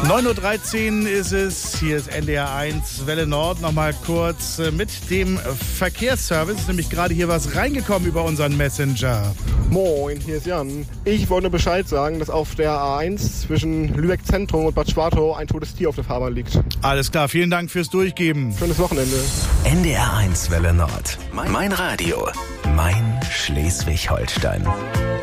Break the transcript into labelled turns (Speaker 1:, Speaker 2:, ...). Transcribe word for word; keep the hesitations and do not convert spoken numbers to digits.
Speaker 1: neun Uhr dreizehn ist es, hier ist N D R eins Welle Nord. Nochmal kurz mit dem Verkehrsservice. Ist nämlich gerade hier was reingekommen über unseren Messenger.
Speaker 2: Moin, hier ist Jan. Ich wollte nur Bescheid sagen, dass auf der A eins zwischen Lübeck Zentrum und Bad Schwartau ein totes Tier auf der Fahrbahn liegt.
Speaker 1: Alles klar, vielen Dank fürs Durchgeben.
Speaker 2: Schönes Wochenende.
Speaker 3: N D R eins Welle Nord. Mein Radio. Mein Schleswig-Holstein.